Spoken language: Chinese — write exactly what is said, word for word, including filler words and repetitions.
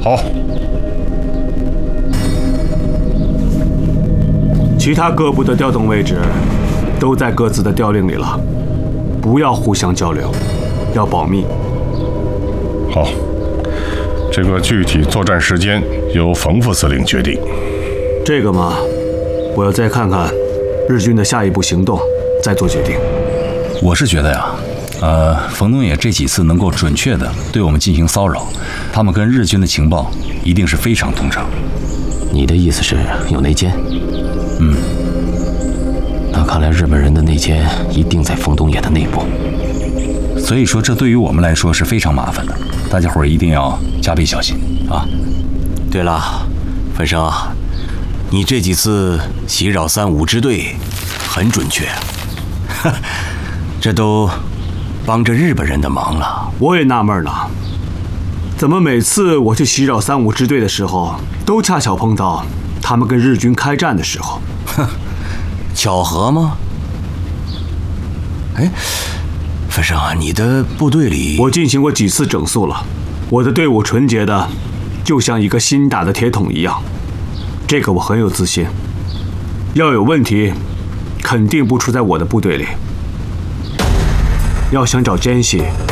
好。 其他各部的调动位置都在各自的调令里了，不要互相交流，要保密。 好，这个具体作战时间由冯副司令决定。 这个嘛，我要再看看日军的下一步行动，再做决定。 我是觉得呀，呃，冯东野这几次能够准确的对我们进行骚扰，他们跟日军的情报一定是非常通畅。 你的意思是有内奸？ 嗯， 那看来日本人的内奸一定在冯东野的内部。 所以说，这对于我们来说是非常麻烦的，大家伙儿一定要加倍小心啊！ 对了，范生，你这几次袭扰三五支队很准确，哈，这都帮着日本人的忙了。 我也纳闷了，怎么每次我去袭扰三五支队的时候，都恰巧碰到他们跟日军开战的时候？ 哼，巧合吗？哎，范生啊，你的部队里…… 我进行过几次整肃了，我的队伍纯洁的，就像一个新打的铁桶一样。这个我很有自信。要有问题，肯定不出在我的部队里。要想找奸细，